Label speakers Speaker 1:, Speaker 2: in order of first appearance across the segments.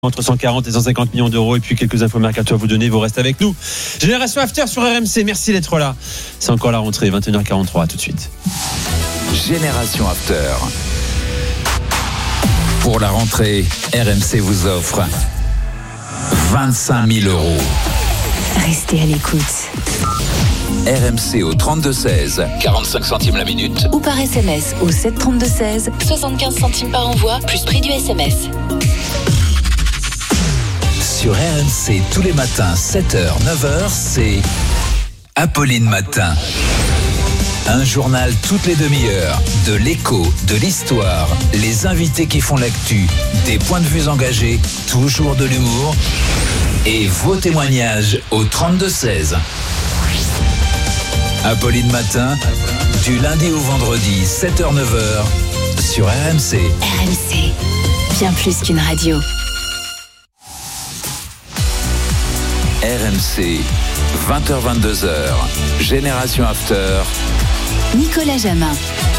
Speaker 1: entre 140 et 150 millions d'euros, et puis quelques infos mercato à vous donner. Vous restez avec nous. Génération After sur RMC, merci d'être là. C'est encore la rentrée, 21h43, à tout de suite.
Speaker 2: Génération After. Pour la rentrée, RMC vous offre 25 000 euros.
Speaker 3: Restez à l'écoute.
Speaker 2: RMC au 32-16, 45 centimes la minute.
Speaker 3: Ou par SMS au 732-16, 75 centimes par envoi, plus prix du SMS.
Speaker 2: Sur RMC, tous les matins, 7h, 9h, c'est Apolline Matin. Un journal toutes les demi-heures, de l'écho, de l'histoire, les invités qui font l'actu, des points de vue engagés, toujours de l'humour et vos témoignages au 32-16. Apolline Matin, du lundi au vendredi, 7h, 9h, sur RMC.
Speaker 3: RMC, bien plus qu'une radio.
Speaker 2: RMC, 20h-22h, Génération After.
Speaker 3: Nicolas Jamin.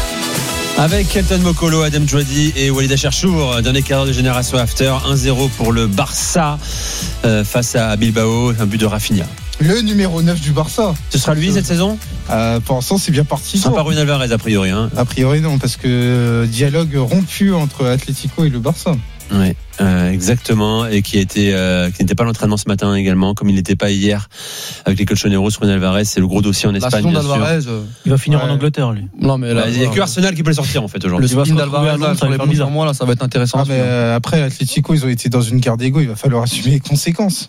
Speaker 1: Avec Kelton Mokolo, Adem Djouadi et Walid Cherchour, dernier quart d'heure de Génération After, 1-0 pour le Barça face à Bilbao, un but de Rafinha.
Speaker 4: Le numéro 9 du Barça.
Speaker 1: Ce sera lui cette saison ?
Speaker 4: Pour l'instant, c'est bien parti.
Speaker 1: Ce sera pas Rune Alvarez a priori.
Speaker 4: A priori non, parce que dialogue rompu entre Atlético et le Barça.
Speaker 1: Oui, exactement, et qui n'était pas à l'entraînement ce matin également, comme il n'était pas hier avec les Colchoneros. Rune Alvarez, c'est le gros dossier en Espagne.
Speaker 5: La saison d'Alvarez,
Speaker 6: il va finir en Angleterre, lui.
Speaker 5: Non, mais là,
Speaker 1: il n'y a que Arsenal qui peut le sortir en fait aujourd'hui.
Speaker 5: Le spin d'Alvarez là, sur les prochains mois, là, ça va être intéressant.
Speaker 4: Mais après, Atlético, ils ont été dans une guerre d'ego. Il va falloir assumer les conséquences.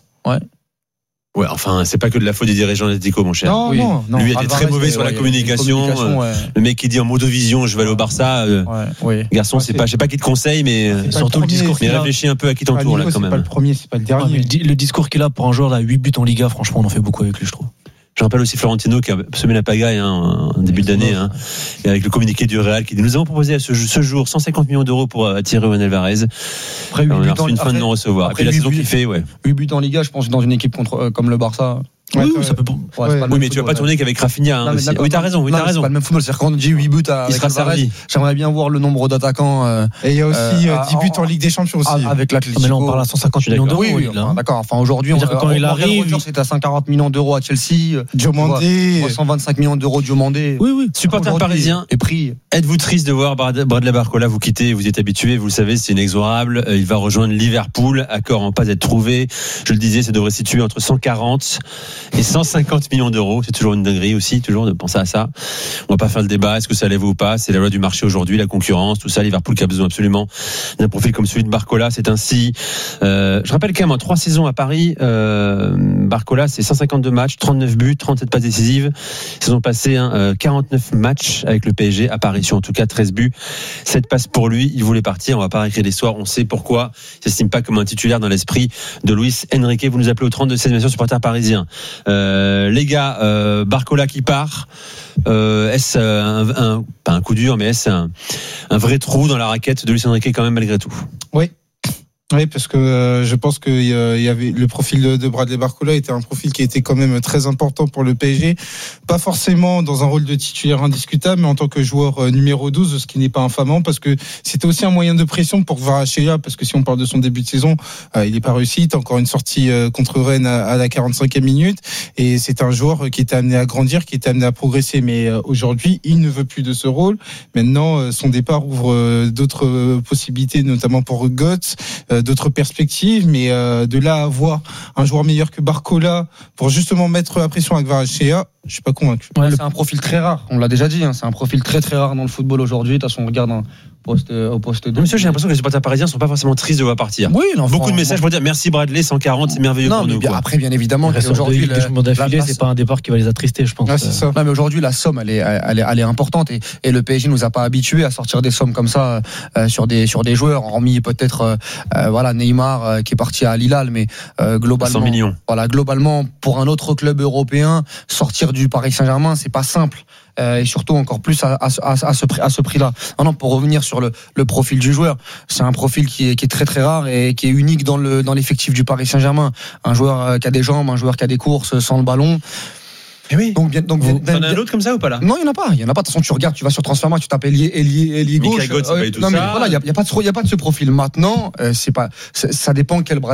Speaker 1: Ouais, enfin, c'est pas que de la faute des dirigeants d'Atlético, mon cher.
Speaker 4: Non.
Speaker 1: Lui était très mauvais sur la communication. Le mec qui dit en modovision, je vais aller au Barça. Garçon, je sais pas qui te conseille, mais
Speaker 6: surtout le discours qu'il a.
Speaker 1: Réfléchis un peu à qui t'entoure là quand même.
Speaker 4: C'est pas le premier, c'est pas le dernier.
Speaker 6: Le discours qu'il a pour un joueur là, 8 buts en Liga, franchement, on en fait beaucoup avec lui, je trouve.
Speaker 1: Je rappelle aussi Florentino qui a semé la pagaille en début d'année, et avec le communiqué du Real qui dit: nous avons proposé à ce jour 150 millions d'euros pour attirer Rune Alvarez. Après, on a reçu une fin de non-recevoir. Après la saison qu'il fait,
Speaker 5: 8 buts en Liga, je pense, dans une équipe comme le Barça.
Speaker 6: Oui, ça peut.
Speaker 1: Oui, mais tu vas pas tourner qu'avec Rafinha. Oui, t'as raison.
Speaker 5: C'est pas le même football. C'est-à-dire quand on dit 8 buts
Speaker 1: il sera servi.
Speaker 5: J'aimerais bien voir le nombre d'attaquants.
Speaker 4: Et il y a aussi 10 buts en Ligue des Champions aussi.
Speaker 5: Avec l'Atlético.
Speaker 6: Mais là, on parle à 150 millions d'euros.
Speaker 5: Oui, d'accord. Enfin, aujourd'hui,
Speaker 6: quand il arrive,
Speaker 5: c'est à 140 millions d'euros à Chelsea.
Speaker 4: Diomandé.
Speaker 5: 125 millions d'euros Diomandé.
Speaker 6: Oui.
Speaker 1: Supporter parisien.
Speaker 5: Et prix.
Speaker 1: Êtes-vous triste de voir Bradley Barcola vous quitter? Vous êtes habitué, vous le savez, c'est inexorable. Il va rejoindre Liverpool. Accord en pas d'être trouvé. Je le disais, ça devrait se situer entre 140 et 150 millions d'euros. C'est toujours une dinguerie aussi, toujours de penser à ça. On va pas faire le débat, est-ce que ça lève ou pas? C'est la loi du marché aujourd'hui, la concurrence, tout ça. Liverpool qui a besoin absolument d'un profil comme celui de Barcola. C'est ainsi. Je rappelle quand même, en 3 saisons à Paris, Barcola, c'est 152 matchs, 39 buts, 37 passes décisives. Ils ont passé 49 matchs avec le PSG, apparition en tout cas 13 buts, 7 passes pour lui. Il voulait partir, on va pas réécrire l'histoire, on sait pourquoi. Il s'estime pas comme un titulaire dans l'esprit de Luis Enrique. Vous nous appelez au 32-16, bien sûr, supporter parisien. Les gars, Barcola qui part, est-ce pas un coup dur, mais est-ce un vrai trou dans la raquette de Luis Enrique quand même malgré tout?
Speaker 4: Oui, parce que je pense que il y avait le profil de Bradley Barcola était un profil qui était quand même très important pour le PSG, pas forcément dans un rôle de titulaire indiscutable, mais en tant que joueur numéro 12, ce qui n'est pas infamant, parce que c'était aussi un moyen de pression pour Kvaratskhelia, parce que si on parle de son début de saison, il n'est pas réussi, il a encore une sortie contre Rennes à la 45e minute, et c'est un joueur qui était amené à grandir, qui était amené à progresser, mais aujourd'hui, il ne veut plus de ce rôle. Maintenant, son départ ouvre d'autres possibilités, notamment pour Götze, d'autres perspectives, mais de là à avoir un joueur meilleur que Barcola pour justement mettre la pression à Kvaratskhelia, je suis pas convaincu.
Speaker 5: C'est un profil très rare, on l'a déjà dit, c'est un profil très très rare dans le football aujourd'hui. De toute façon, on regarde au poste 2.
Speaker 1: Monsieur, j'ai l'impression que les supporters parisiens sont pas forcément tristes de voir partir.
Speaker 5: Oui,
Speaker 1: beaucoup de messages pour dire merci Bradley, 140, c'est merveilleux pour nous.
Speaker 5: Après, bien évidemment,
Speaker 6: aujourd'hui, c'est pas un départ qui va les attrister, je pense.
Speaker 4: C'est ça.
Speaker 5: Non, mais aujourd'hui, la somme, elle est importante, et le PSG nous a pas habitués à sortir des sommes comme ça sur des joueurs, hormis peut-être Neymar qui est parti à Al Hilal, mais globalement,
Speaker 1: 100 millions.
Speaker 5: Voilà, globalement, pour un autre club européen, sortir du Paris Saint-Germain, c'est pas simple. Et surtout encore plus à ce prix-là. Non, pour revenir sur le profil du joueur, c'est un profil qui est très très rare et qui est unique dans l'effectif du Paris Saint-Germain. Un joueur qui a des jambes, un joueur qui a des courses sans le ballon.
Speaker 1: Eh oui.
Speaker 5: Donc
Speaker 1: T'en as un autre comme ça ou pas là?
Speaker 5: Non, il n'y en a pas. De toute façon, tu regardes, tu vas sur Transfermarkt, tu tapes ailier gauche.
Speaker 1: Michael Gott, c'est pas du tout
Speaker 5: non,
Speaker 1: ça.
Speaker 5: mais voilà, il n'y a pas de ce profil. Maintenant, ça dépend quel bras